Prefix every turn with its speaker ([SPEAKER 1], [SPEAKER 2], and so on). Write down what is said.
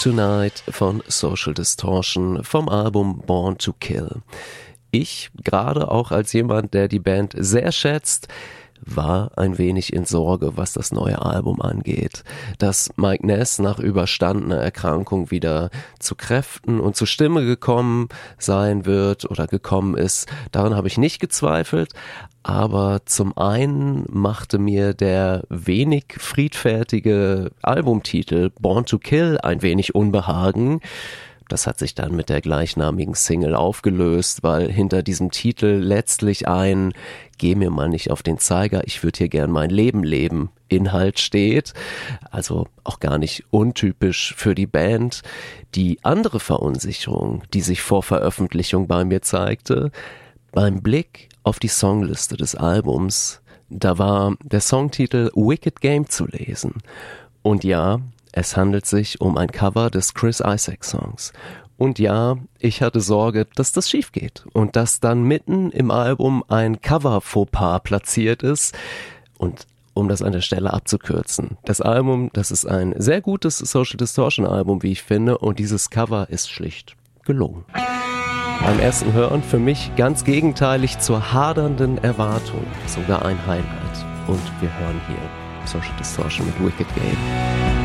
[SPEAKER 1] Tonight von Social Distortion vom Album Born to Kill. Ich, gerade auch als jemand, der die Band sehr schätzt, war ein wenig in Sorge, was das neue Album angeht. Dass Mike Ness nach überstandener Erkrankung wieder zu Kräften und zur Stimme gekommen sein wird oder gekommen ist, daran habe ich nicht gezweifelt. Aber zum einen machte mir der wenig friedfertige Albumtitel Born to Kill ein wenig Unbehagen. Das hat sich dann mit der gleichnamigen Single aufgelöst, weil hinter diesem Titel letztlich ein "Geh mir mal nicht auf den Zeiger, ich würde hier gern mein Leben leben" Inhalt steht. Also auch gar nicht untypisch für die Band. Die andere Verunsicherung, die sich vor Veröffentlichung bei mir zeigte, beim Blick auf die Songliste des Albums, da war der Songtitel Wicked Game zu lesen. Und ja, es handelt sich um ein Cover des Chris Isaak Songs. Und ja, ich hatte Sorge, dass das schief geht und dass dann mitten im Album ein Cover-Fauxpas platziert ist. Und um das an der Stelle abzukürzen, das Album, das ist ein sehr gutes Social Distortion Album, wie ich finde, und dieses Cover ist schlicht gelungen. Beim ersten Hören für mich ganz gegenteilig zur hadernden Erwartung, sogar ein Highlight. Und wir hören hier Social Distortion mit Wicked Game.